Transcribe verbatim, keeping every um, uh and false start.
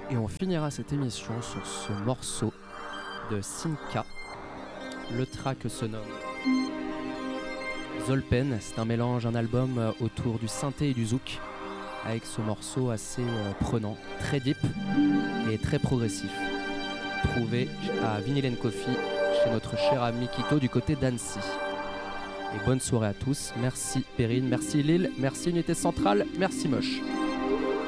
Et on finira cette émission sur ce morceau de Sinka. Le track se nomme Zolpen. C'est un mélange, un album autour du synthé et du zouk, avec ce morceau assez euh, prenant, très deep et très progressif. Trouvé à Vinyl and Coffee chez notre cher ami Kito du côté d'Annecy. Et bonne soirée à tous. Merci Perrine, merci Lille, merci Unité Centrale, merci Moche.